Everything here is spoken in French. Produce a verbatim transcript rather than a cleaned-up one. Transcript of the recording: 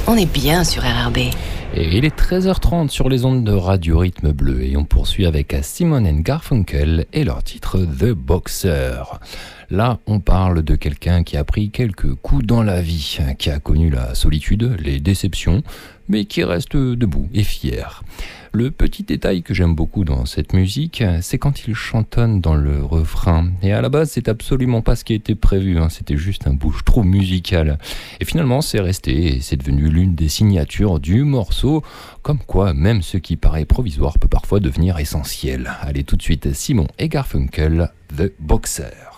On est bien sur R R B. Et il est treize heures trente sur les ondes de Radio Rythme Bleu et on poursuit avec Simon and Garfunkel et leur titre The Boxer. Là, on parle de quelqu'un qui a pris quelques coups dans la vie, qui a connu la solitude, les déceptions, mais qui reste debout et fier. Le petit détail que j'aime beaucoup dans cette musique, c'est quand il chantonne dans le refrain. Et à la base, c'est absolument pas ce qui était prévu, hein. C'était juste un bouche-trou musical. Et finalement, c'est resté et c'est devenu l'une des signatures du morceau. Comme quoi, même ce qui paraît provisoire peut parfois devenir essentiel. Allez, tout de suite, Simon et Garfunkel, The Boxer.